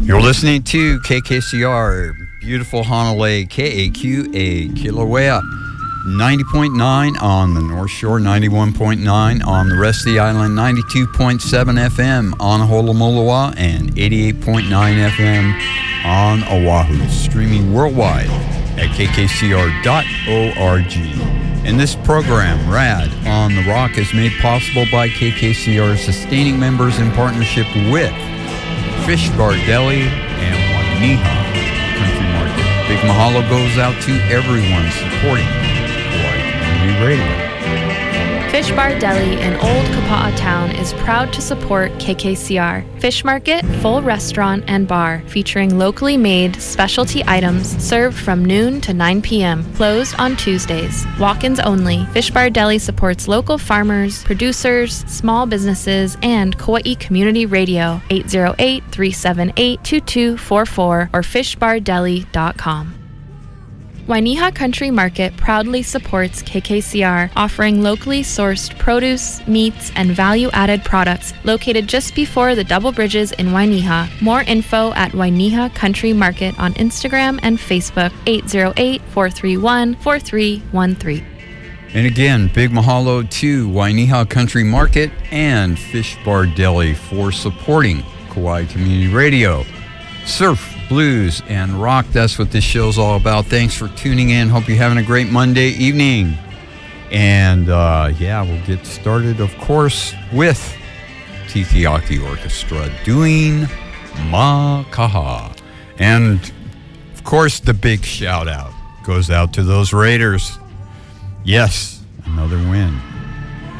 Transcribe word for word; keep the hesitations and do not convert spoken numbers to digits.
You're listening to K K C R, beautiful Honolulu, K A Q A, Kilauea, ninety point nine on the North Shore, ninety-one point nine on the rest of the island, ninety-two point seven F M on Honolulu, and eighty-eight point nine F M on Oahu, streaming worldwide at k k c r dot org. And this program, Rad on the Rock, is made possible by K K C R sustaining members in partnership with Fish Bar Deli and Waianiha Country Market. Big mahalo goes out to everyone supporting Hawaii Community Radio. Fish Bar Deli in Old Kapa'a Town is proud to support K K C R. Fish Market, full restaurant and bar, featuring locally made specialty items served from noon to nine p.m. Closed on Tuesdays. Walk-ins only. Fish Bar Deli supports local farmers, producers, small businesses, and Kauai Community Radio. eight zero eight, three seven eight, two two four four or fish bar deli dot com. Waianiha Country Market proudly supports K K C R, offering locally sourced produce, meats, and value-added products located just before the Double Bridges in Waianiha. More info at Waianiha Country Market on Instagram and Facebook, eight zero eight, four three one, four three one three. And again, big mahalo to Waianiha Country Market and Fish Bar Deli for supporting Kauai Community Radio. Surf, blues, and rock, that's what this show's all about. Thanks for tuning in. Hope you're having a great Monday evening. And uh, yeah, we'll get started, of course, with Titiaki Orchestra doing Makaha. And, of course, the big shout-out goes out to those Raiders. Yes, another win.